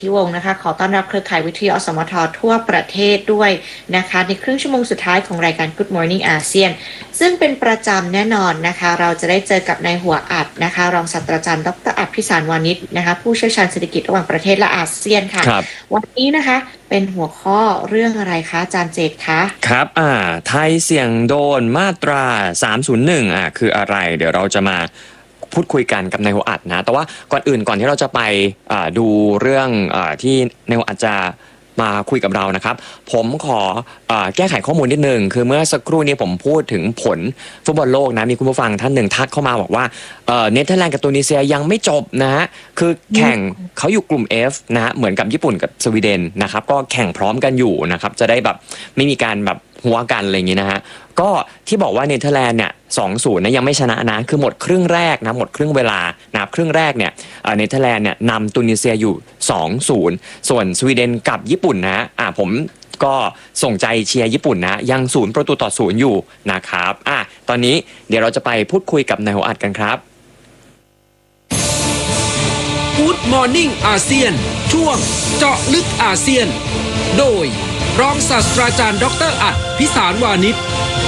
ที่วงนะคะขอต้อนรับเครือข่ายวิทยุอสมททั่วประเทศด้วยนะคะในครึ่งชั่วโมงสุดท้ายของรายการ Good Morning อาเซียนซึ่งเป็นประจำแน่นอนนะคะเราจะได้เจอกับนายหัวอัดนะคะรองศาสตราจารย์ดร.อัดพิสารวานิชนะคะผู้เชี่ยวชาญเศรษฐกิจระหว่างประเทศและอาเซียนค่ะวันนี้นะคะเป็นหัวข้อเรื่องอะไรคะอาจารย์เจตคะครับไทยเสี่ยงโดนมาตรา301คืออะไรเดี๋ยวเราจะมาพูดคุยกันกับนายหัวอัดนะแต่ว่าก่อนที่เราจะไปดูเรื่องที่นายหัวอัดจะมาคุยกับเรานะครับผมขอแก้ไขข้อมูลนิดนึงคือเมื่อสักครู่นี้ผมพูดถึงผลฟุตบอลโลกนะมีคุณผู้ฟังท่านหนึ่งทักเข้ามาบอกว่าเนเธอร์แลนด์กับตูนิเซียยังไม่จบนะฮะคือแข่งเขาอยู่กลุ่ม F นะฮะเหมือนกับญี่ปุ่นกับสวีเดนนะครับก็แข่งพร้อมกันอยู่นะครับจะได้แบบไม่มีการแบบหัวกันอะไรอย่างงี้นะฮะก็ที่บอกว่าเนเธอร์แลนด์เนี่ย 2-0 นะยังไม่ชนะนะคือหมดครึ่งแรกนะหมดครึ่งเวลานะครับครึ่งแรกเนี่ยเนเธอร์แลนด์เนี่ยนำตูนิเซียอยู่ 2-0 ส่วนสวีเดนกับญี่ปุ่นนะผมก็ส่งใจเชียร์ญี่ปุ่นนะยัง0-0อยู่นะครับตอนนี้เดี๋ยวเราจะไปพูดคุยกับนายหัวอัดกันครับ Good Morning อาเซียนช่วงเจาะลึกอาเซียนโดยรองศาสตราจารย์ดร.อัดพิสารวานิช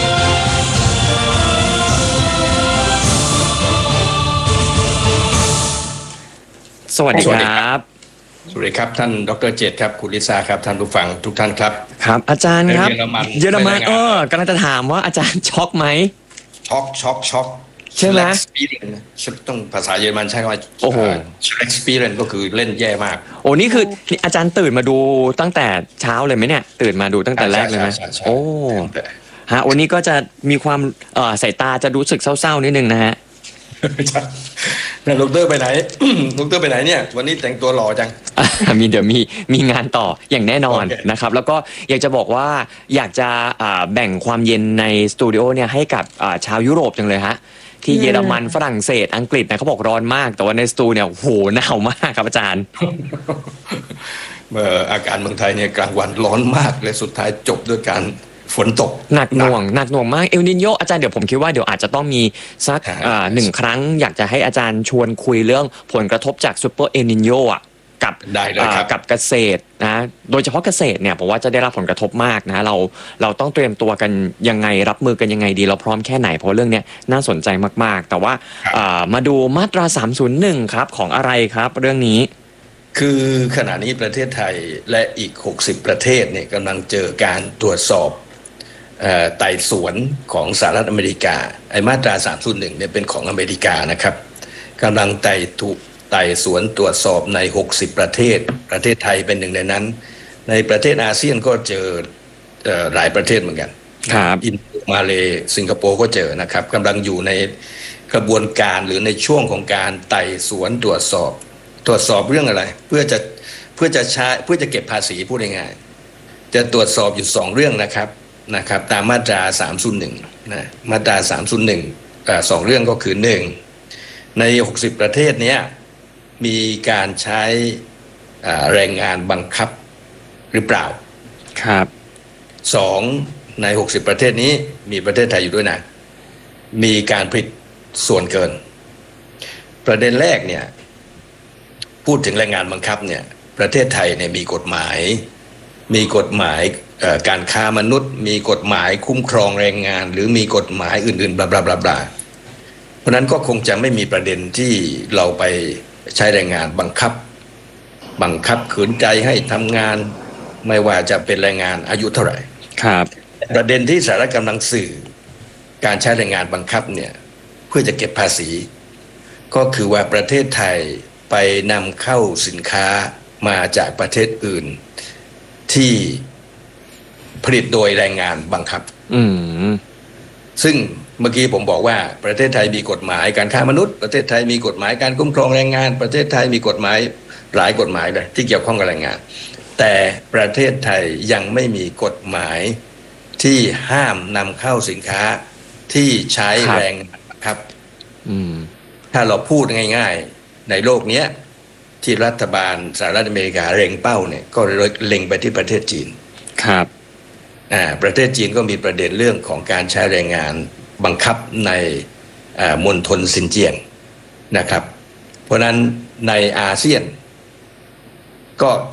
สวัสดีครับสวัสดีครับท่านดร.เจตครับคุณลิซ่าครับท่านผู้ฟังทุกท่านครับครับอาจารย์ครับเยอรมันกำลังจะถามว่าอาจารย์ช็อกไหมช็อกใช่ไหมต้องภาษาเยอรมันใช้คำว่าโอ้โห experience ก็คือเล่นแย่มากโอ้นี่คืออาจารย์ตื่นมาดูตั้งแต่เช้าเลยไหมเนี่ยตื่นมาดูตั้งแต่แรกเลยไหมโอ้ฮะวันนี้ก็จะมีความสายตาจะรู้สึกเศร้าๆนิดนึงนะฮะดร.ไปไหน ดร.ไปไหนเนี่ยวันนี้แต่งตัวหล่อจังเดี๋ยวมีงานต่ออย่างแน่นอนนะครับแล้วก็อยากจะบอกว่าอยากจะแบ่งความเย็นในสตูดิโอเนี่ยให้กับชาวยุโรปจังเลยฮะที่เยอรมันฝรั่งเศสอังกฤษนะเขาบอกร้อนมากแต่ว่าในสตูเนี่ยโหหนาวมากครับอาจารย์อากาศเมืองไทยเนี่ยกลางวันร้อนมากและสุดท้ายจบด้วยการฝนตกหนักหน่วงมากเอลนิโญอาจารย์เดี๋ยวผมคิดว่าเดี๋ยวอาจจะต้องมีสัก1 ครั้งอยากจะให้อาจารย์ชวนคุยเรื่องผลกระทบจากซูเปอร์เอลนิโญกับเกษตรนะโดยเฉพาะเกษตรเนี่ยผมว่าจะได้รับผลกระทบมากนะเราต้องเตรียมตัวกันยังไงรับมือกันยังไงดีเราพร้อมแค่ไหนเพราะเรื่องนี้น่าสนใจมากๆแต่ว่ามาดูมาตรา301ครับของอะไรครับเรื่องนี้คือขณะนี้ประเทศไทยและอีก60ประเทศเนี่ยกำลังเจอการตรวจสอบไต่สวนของสหรัฐอเมริกาไอ้มาตรา301เนี่ยเป็นของอเมริกานะครับกำลังไต่สวนตรวจสอบใน60ประเทศไทยเป็นหนึ่งในนั้นในประเทศอาเซียนก็เจอหลายประเทศเหมือนกันอินโดมาเลสิงคโปร์ก็เจอนะครับกำลังอยู่ในกระบวนการหรือในช่วงของการไต่สวนตรวจสอบเรื่องอะไรเพื่อจะเก็บภาษีพูดง่ายๆจะตรวจสอบอยู่2เรื่องนะครับตามมาตรา301นะมาตรา301 2เรื่องก็คือ1ใน60ประเทศเนี้ยมีการใช้แรงงานบังคับหรือเปล่าครับ 2ใน60ประเทศนี้มีประเทศไทยอยู่ด้วยนะมีการผลิตส่วนเกินประเด็นแรกเนี่ยพูดถึงแรงงานบังคับเนี่ยประเทศไทยเนี่ยมีกฎหมายการค้ามนุษย์มีกฎหมายคุ้มครองแรงงานหรือมีกฎหมายอื่นๆบลาเพราะนั้นก็คงจะไม่มีประเด็นที่เราไปใช้แรงงานบังคับขืนใจให้ทำงานไม่ว่าจะเป็นแรงงานอายุเท่าไหร่ครับประเด็นที่สหรัฐกำลังสื่อการใช้แรงงานบังคับเนี่ยเพื่อจะเก็บภาษีก็คือว่าประเทศไทยไปนำเข้าสินค้ามาจากประเทศอื่นที่ผลิตโดยแรงงานบังคับซึ่งเมื่อกี้ผมบอกว่าประเทศไทยมีกฎหมายการค้ามนุษย์ประเทศไทยมีกฎหมายการคุ้มครองแรงงานประเทศไทยมีกฎหมายหลายกฎหมายเลยที่เกี่ยวข้องกับแรงงานแต่ประเทศไทยยังไม่มีกฎหมายที่ห้ามนำเข้าสินค้าที่ใช้แรงงานบังคับถ้าเราพูดง่ายๆในโลกนี้ที่รัฐบาลสหรัฐอเมริกาเล็งเป้าเนี่ยก็เล็งไปที่ประเทศจีนครับประเทศจีนก็มีประเด็นเรื่องของการใช้แรงงานบังคับในมณฑลซินเจียงนะครับเพราะนั้นในอาเซียนก็